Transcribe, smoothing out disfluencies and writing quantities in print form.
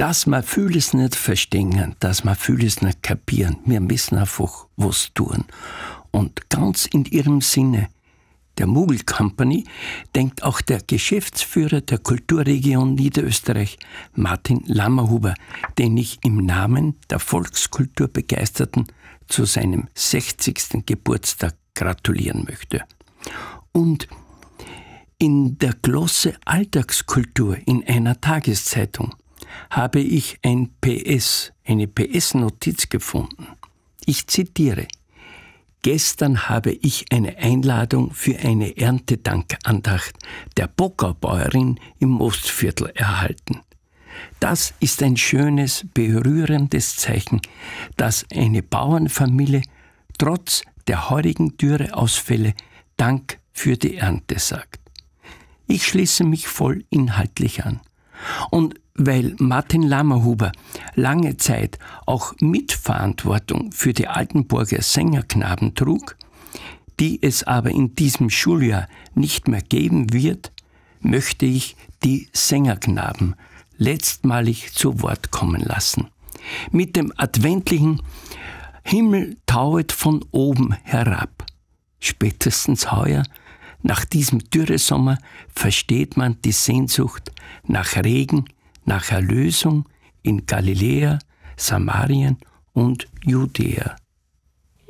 dass wir vieles nicht verstehen, dass wir vieles nicht kapieren. Wir müssen einfach was tun. Und ganz in ihrem Sinne der Moogle Company denkt auch der Geschäftsführer der Kulturregion Niederösterreich, Martin Lammerhuber, den ich im Namen der Volkskulturbegeisterten zu seinem 60. Geburtstag gratulieren möchte. Und in der Glosse Alltagskultur in einer Tageszeitung habe ich eine PS-Notiz gefunden. Ich zitiere: Gestern habe ich eine Einladung für eine Erntedankandacht der Bockerbäuerin im Ostviertel erhalten. Das ist ein schönes, berührendes Zeichen, dass eine Bauernfamilie trotz der heurigen Dürreausfälle Dank für die Ernte sagt. Ich schließe mich voll inhaltlich an. Und weil Martin Lammerhuber lange Zeit auch Mitverantwortung für die Altenburger Sängerknaben trug, die es aber in diesem Schuljahr nicht mehr geben wird, möchte ich die Sängerknaben letztmalig zu Wort kommen lassen. Mit dem adventlichen Himmel tauet von oben herab. Spätestens heuer, nach diesem Dürresommer, versteht man die Sehnsucht nach Regen, nach Erlösung in Galiläa, Samarien und Judäa.